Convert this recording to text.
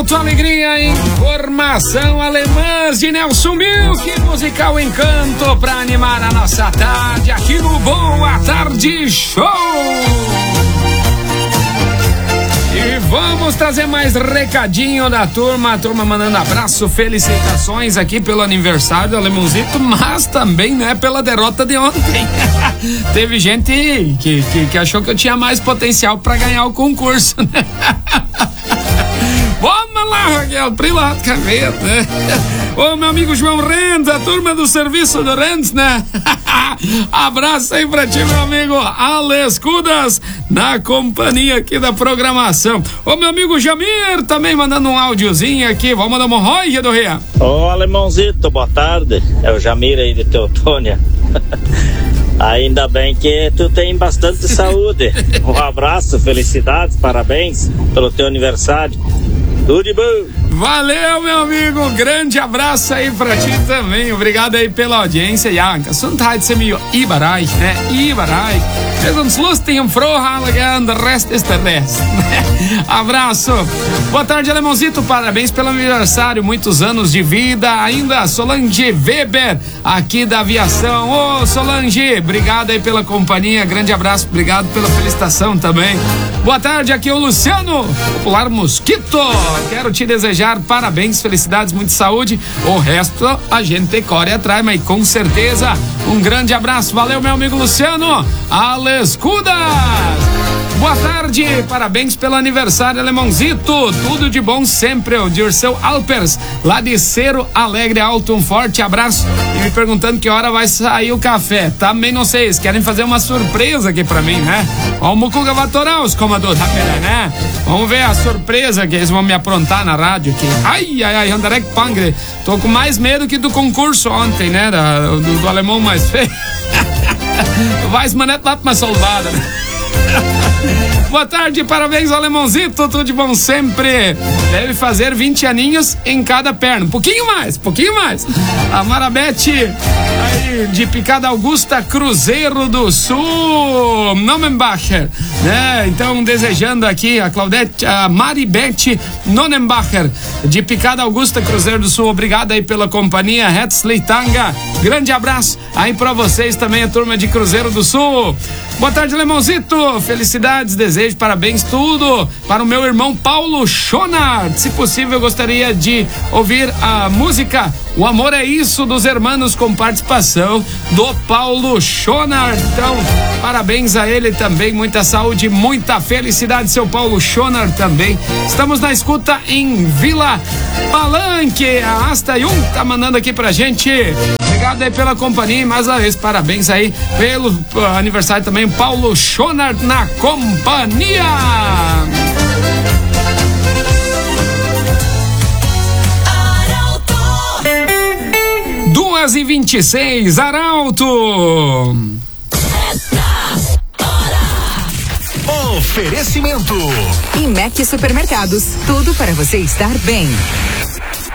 Arauto Alegria, informação alemã de Nelson Milk, musical encanto pra animar a nossa tarde aqui no Boa Tarde Show. E vamos trazer mais recadinho da turma, a turma mandando abraço, felicitações aqui pelo aniversário do Alemãozito, mas também, né, pela derrota de ontem. Teve gente que achou que eu tinha mais potencial pra ganhar o concurso, né? Vamos lá, Raquel, prilato cabelo, né? Ô, meu amigo João Renz, a turma do serviço do Renz, né? Abraço aí pra ti, meu amigo Alex Cudas, na companhia aqui da programação. Ô, meu amigo Jamir, também mandando um áudiozinho aqui. Vamos mandar um roia do Ria. Ô, Alemãozito, boa tarde. É o Jamir aí de Teotônia. Ainda bem que tu tem bastante saúde. Um abraço, felicidades, parabéns pelo teu aniversário. Tudo de bom. Valeu, meu amigo. Grande abraço aí pra ti também. Obrigado aí pela audiência. Ja, Gesundheit sind wir überreich, né? Überreich. Wir uns lustig im Frohhallen, der Rest ist der Rest. Abraço. Boa tarde, Alemãozito. Parabéns pelo aniversário. Muitos anos de vida. Ainda Solange Weber, aqui da aviação. Ô, Solange, obrigado aí pela companhia. Grande abraço. Obrigado pela felicitação também. Boa tarde, aqui é o Luciano, popular Mosquito. Quero te desejar parabéns, felicidades, muita saúde. O resto a gente corre atrás, mas com certeza. Um grande abraço. Valeu, meu amigo Luciano. Alex Cudas. Boa tarde, parabéns pelo aniversário, Alemãozito. Tudo de bom sempre. O Dirceu Alpers, lá de Cerro Alegre Alto. Um forte abraço. E me perguntando que hora vai sair o café. Também não sei, eles querem fazer uma surpresa aqui pra mim, né? Ó, o Mucuga vai atorar os comadores, né? Vamos ver a surpresa que eles vão me aprontar na rádio aqui. Ai, Anderek Pangre. Tô com mais medo que do concurso ontem, né? Do alemão mais feio. Vai, manete lá pra soldada, né? Boa tarde, parabéns, Alemãozito, tudo de bom sempre. Deve fazer 20 aninhos em cada perna. Pouquinho mais. A Marabete, aí, de Picada Augusta, Cruzeiro do Sul, Nonnenbacher, né? Então, desejando aqui a Claudete, a Maribete Nonnenbacher, de Picada Augusta, Cruzeiro do Sul. Obrigado aí pela companhia, Hetzli Tanga. Grande abraço aí pra vocês também, a turma de Cruzeiro do Sul. Boa tarde, Alemãozito. Felicidades, desejo, parabéns, tudo para o meu irmão Paulo Schonard. Se possível, eu gostaria de ouvir a música O Amor é Isso, dos Hermanos, com participação do Paulo Schonard. Então, parabéns a ele também, muita saúde, muita felicidade, seu Paulo Schonard também. Estamos na escuta em Vila Palanque. A Asta Jung tá mandando aqui pra gente. Obrigado aí pela companhia e mais uma vez, parabéns aí pelo aniversário também, Paulo Schonard na companhia. 2h26, Arauto. Oferecimento Imec Supermercados, tudo para você estar bem.